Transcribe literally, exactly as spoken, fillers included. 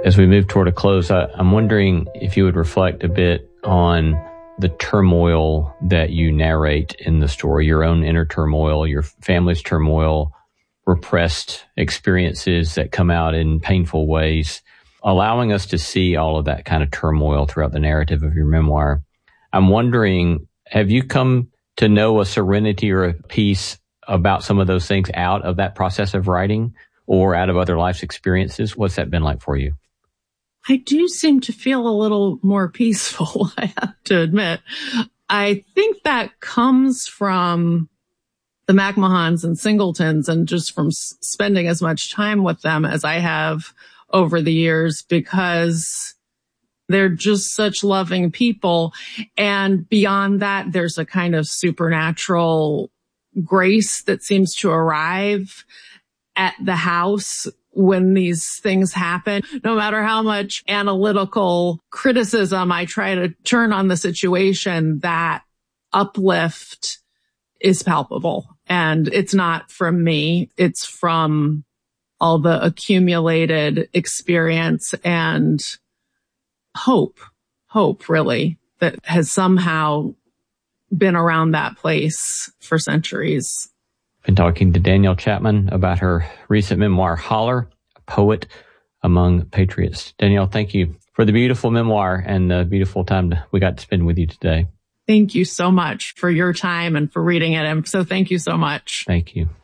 As we move toward a close, I, I'm wondering if you would reflect a bit on the turmoil that you narrate in the story, your own inner turmoil, your family's turmoil, repressed experiences that come out in painful ways, allowing us to see all of that kind of turmoil throughout the narrative of your memoir. I'm wondering, have you come to know a serenity or a peace about some of those things out of that process of writing or out of other life's experiences? What's that been like for you? I do seem to feel a little more peaceful, I have to admit. I think that comes from the McMahons and Singletons and just from s- spending as much time with them as I have over the years, because they're just such loving people. And beyond that, there's a kind of supernatural grace that seems to arrive at the house when these things happen. No matter how much analytical criticism I try to turn on the situation, that uplift is palpable. And it's not from me. It's from all the accumulated experience and hope, hope really, that has somehow been around that place for centuries. Been talking to Danielle Chapman about her recent memoir, Holler, a Poet Among Patriots. Danielle, thank you for the beautiful memoir and the beautiful time we got to spend with you today. Thank you so much for your time and for reading it. And so thank you so much. Thank you.